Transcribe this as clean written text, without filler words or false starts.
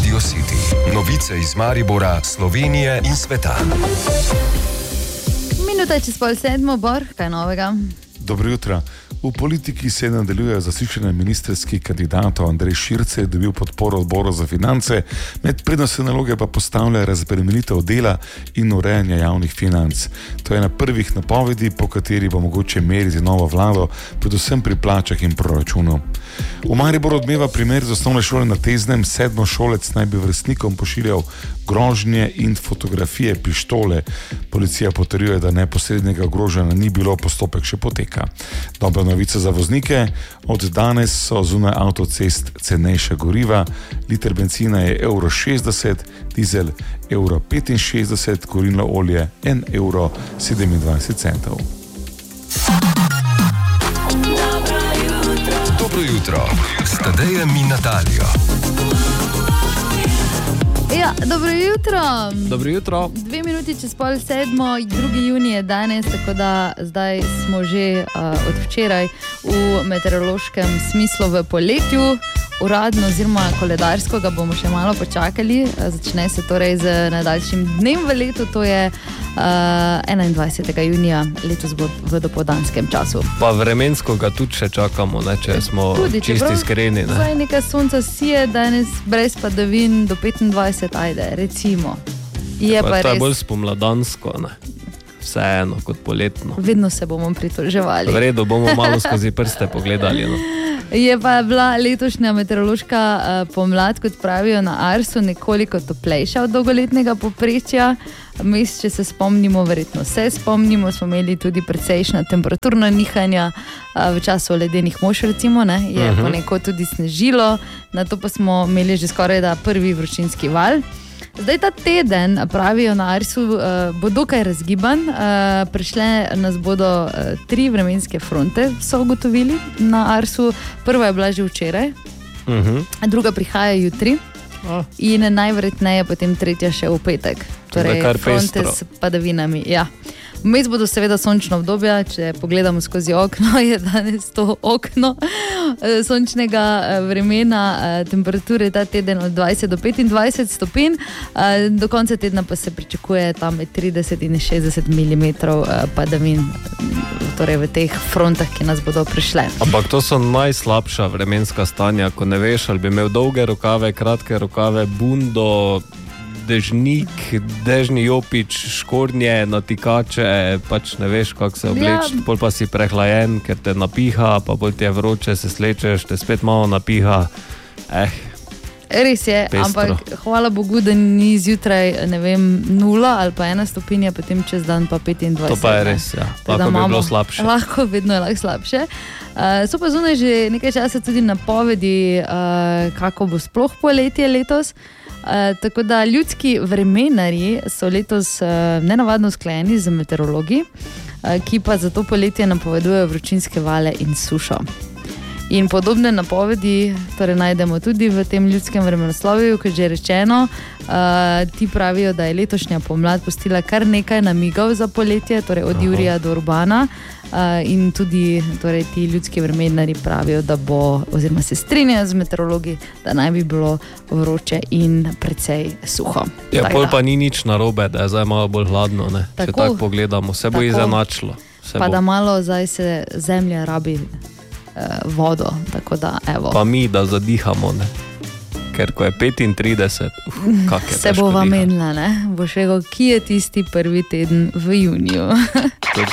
Radio City. Novice iz Maribora, Slovenije in sveta. Minuta čez 6:30, Bor, kaj novega? Dobro jutro. V politiki se nadaljuje zaslišanje ministerskih kandidatov. Andrej Šircelj je dobil podporo odboru za finance, med prednostne naloge pa postavlja razbremenitev dela in urejanja javnih financ. To je na prvih napovedi, po kateri bo mogoče meriti novo vlado, predvsem pri plačah in proračunu. V Mariboru odmeva primer z osnovne šole na Teznem. Sedmošolec naj bi vrstnikom pošiljal grožnje in fotografije pištole. Policija potrjuje, da neposrednega ogrožanja ni bilo, postopek še poteka. Dobra novica za voznike. Od danes so zunaj avtocest cenejša goriva. Liter benzina je €1,60, dizel €1,65, kurilno olje €1,27. Dobro jutro. S Tadejem in Natalijo. Ja, dobro jutro. Dobro jutro. 2 minuti čez 6:30, 2. junij je danes, tako da zdaj smo že od včeraj v meteorološkem smislu v poletju. Uradno oziroma koledarsko ga bomo še malo počakali. Začne se torej z najdaljšim dnem v letu, to je 21. junija, letos bo v dopoldanskem času. Pa vremensko ga tudi še čakamo, ne, če smo tudi, čisti iskreni. Zdaj nekaj sonca sije, danes brez padavin do 25, ajde, recimo. Je pa to je res. bolj spomladansko, ne. Vseeno kot poletno. Vedno se bomo pritoževali. V redu, bomo malo skozi prste pogledali. No. Je pa bila letošnja meteorološka pomlad, kot pravijo na Arsu, nekoliko toplejša od dolgoletnega povprečja. Mes, če se spomnimo, verjetno se spomnimo, smo imeli tudi precejšnja temperaturna nihanja v času ledenih mož, recimo, ne, je ponekod tudi snežilo, na to pa smo imeli že skoraj da prvi vročinski val. Zdaj ta teden, pravijo na Arsu, bo dokaj razgiban. Prišle nas bodo 3 vremenske fronte, so ugotovili na Arsu. Prva je bila že včeraj, druga prihaja jutri in najverjetneje potem tretja še v petek. Torej fronte s padavinami, ja. Vmes bodo seveda sončna obdobja, če pogledamo skozi okno, je danes to okno sončnega vremena, temperature ta teden od 20 do 25 stopinj, do konca tedna pa se pričakuje tam med 30 in 60 mm padavin, torej v teh frontah, ki nas bodo prišle. Ampak to so najslabša vremenska stanja, ko ne veš, ali bi imel dolge rokave, kratke rokave, bundo, dežnik, dežni jopič, škornje, natikače, pač ne veš, kako se obleči, pol pa si prehlajen, ker te napiha, pa pol ti je vroče, se slečeš, te spet malo napiha. Res je, pestro. Ampak hvala Bogu, da ni zjutraj, ne vem, 0 ali pa 1 stopinja, potem čez dan pa 25. To pa je res, ja. Lahko bi bilo slabše. Lahko, vedno je lahko slabše. So pa zunaj že nekaj časa tudi napovedi, kako bo sploh poletje letos. Tako da ljudski vremenarji so letos nenavadno usklajeni z meteorologi, ki pa za to poletje napovedujejo vročinske vale in sušo. In podobne napovedi torej najdemo tudi v tem ljudskem vremenoslovju, kot že rečeno. Ti pravijo, da je letošnja pomlad pustila kar nekaj namigov za poletje, torej od Jurija do Urbana. In tudi torej, ti ljudski vremenarji pravijo, da bo, oziroma se strinjajo z meteorologi, da naj bi bilo vroče in precej suho. Ja, pol pa ni nič narobe, da je zdaj malo bolj hladno, ne. Če tako pogledamo, se bo izenačilo. Pa da malo zdaj se zemlja rabi vodo, tako da evo. Pa mi, da zadihamo, ne. Ker ko je 35, kak je se bova menila, ne. Boš rekel, ki je tisti prvi teden v juniju.